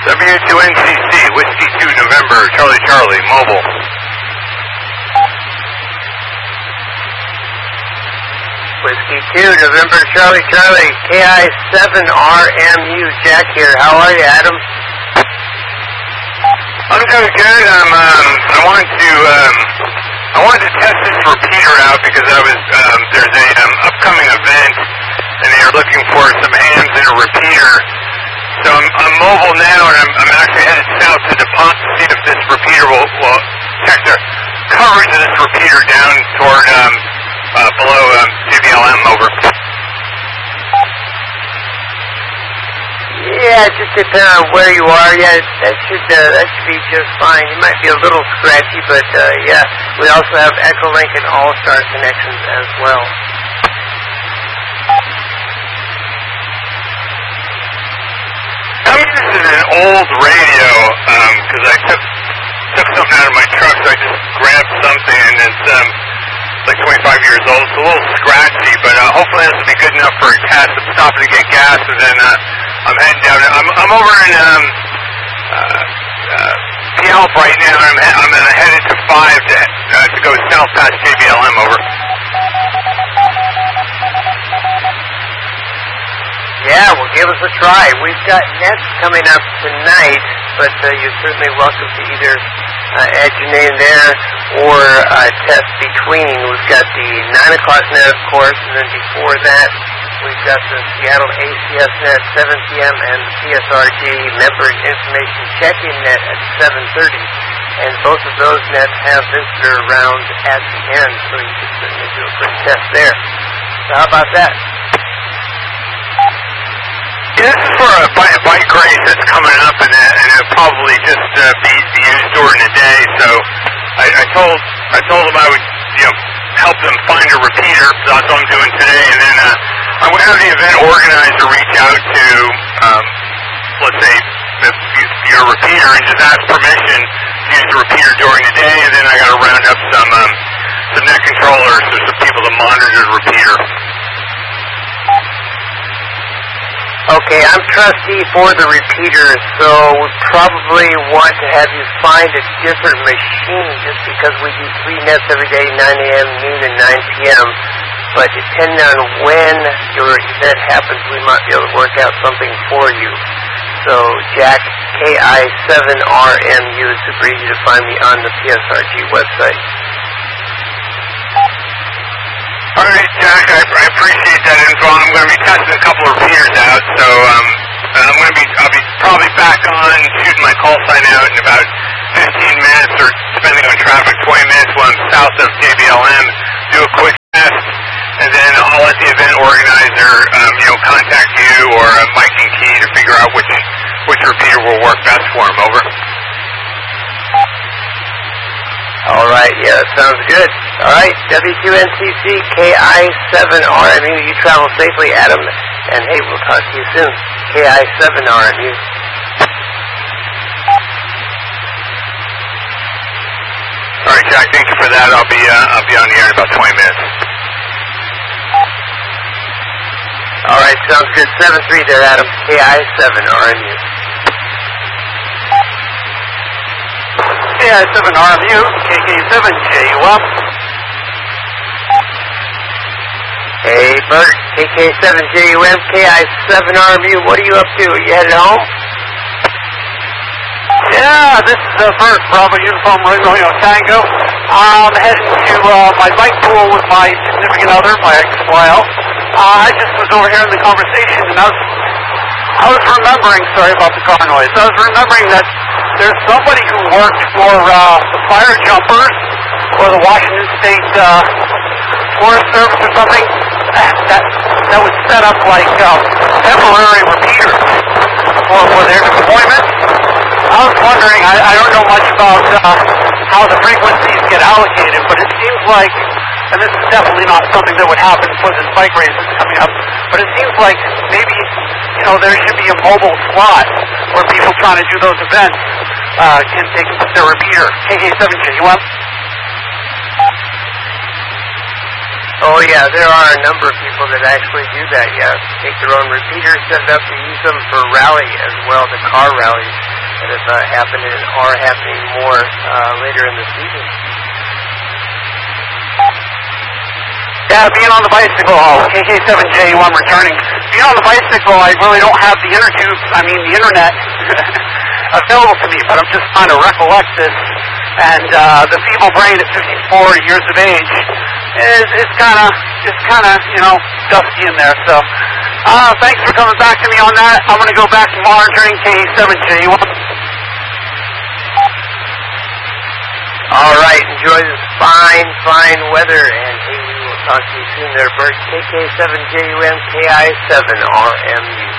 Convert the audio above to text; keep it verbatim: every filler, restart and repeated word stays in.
W two N C C, Whiskey two November, Charlie Charlie, mobile. Whiskey two November, Charlie Charlie, K I seven R M U, Jack here. How are you, Adam? I'm doing good. I'm, um, I wanted to, um, I wanted to test this repeater out because I was, um, there's a, um, upcoming event and they are looking for some hams and a repeater. So I'm, I'm mobile now, and I'm, I'm actually headed south to DuPont to see if this repeater will, will check the coverage of this repeater down toward, um, uh, below, um, J B L M, over. Yeah, just depending on where you are. Yeah, that should, uh, that should be just fine. You might be a little scratchy, but, uh, yeah. We also have Echolink and All-Star connections as well. This is an old radio, um, because I took took something out of my truck, so I just grabbed something, and it's um, like twenty-five years old. It's a little scratchy, but uh, hopefully this will be good enough for a test. I'm stopping to get gas, and then uh, I'm heading down. I'm I'm over in um, uh, uh, Puyallup right now, and I'm he I'm uh, headed to five to uh, to go south past J B L M. Over. Yeah, well, give us a try. We've got nets coming up tonight, but uh, you're certainly welcome to either uh, add your name there or uh, test between. We've got the nine o'clock net, of course, and then before that, we've got the Seattle A C S net at seven P M and the P S R G member information check-in net at seven thirty. And both of those nets have visitor round at the end, so you can certainly do a quick test there. So how about that? Yeah, this is for a bike, bike race that's coming up, and, uh, and it'll probably just uh, be, be used during the day. So I, I told I told them I would, you know, help them find a repeater. So that's what I'm doing today. And then uh, I'm going to have the event organizer reach out to, um, let's say, the, your repeater and just ask permission to use the repeater during the day. And then I got to round up some um, some net controllers or some people to monitor the repeater. Okay, I'm trustee for the repeater, so we probably want to have you find a different machine just because we do three nets every day, nine A M, noon, and nine P M But depending on when your event happens, we might be able to work out something for you. So, Jack, K I seven R M U, is super easy to find me on the P S R G website. All right, Jack, I, I appreciate that info. I'm going to be testing a couple of repeaters out, so um, I'm going to be, I'll be probably back on shooting my call sign out in about fifteen minutes, or depending on traffic, twenty minutes when I'm south of J B L M, do a quick test, and then I'll let the event organizer, um, you know, contact you or uh, Mike and Key to figure out which, which repeater will work best for him. Over. All right, yeah, that sounds good. All right, W two N C C, K I seven R M U, you travel safely, Adam, and hey, we'll talk to you soon. K I seven R M U. All right, Jack, thank you for that. I'll be, uh, I'll be on the air in about twenty minutes. All right, sounds good. seven three there, Adam, K I seven R M U. K I seven R M U, K K seven J U M. Hey, Bert, K K seven J U M, K I seven R M U, what are you up to? Are you headed home? Yeah, this is uh, Bert, Bravo Uniform Romeo Tango. I'm heading to uh, my bike pool with my significant other, my ex-wife. Uh, I just was overhearing the conversation, and I was, I was remembering, sorry about the car noise, I was remembering that there's somebody who worked for uh, the Fire Jumpers or the Washington State uh, Forest Service or something that that would set up like uh, temporary repeaters for, for their deployment. I was wondering, I, I don't know much about uh, how the frequencies get allocated, but it seems like, and this is definitely not something that would happen for this bike race that's coming up, but it seems like maybe, you know, there should be a mobile slot where people trying to do those events uh, can take their repeater. K K seven J U M. Oh, yeah, there are a number of people that actually do that, yeah. Take their own repeaters, set it up to use them for rally as well, the car rallies. that have uh, happened and are happening more uh, later in the season. Yeah, being on the bicycle, K K seven J one returning. Being on the bicycle, I really don't have the inner tube, I mean the internet available to me, but I'm just trying to recollect this. And uh, the feeble brain at fifty-four years of age is is kind of is kind of you know dusty in there. So uh, thanks for coming back to me on that. I'm going to go back to monitoring K seven J one. All right, enjoy this fine, fine weather, and hey, we will talk to you soon there, Bert. K K seven J U M, K I seven R M U.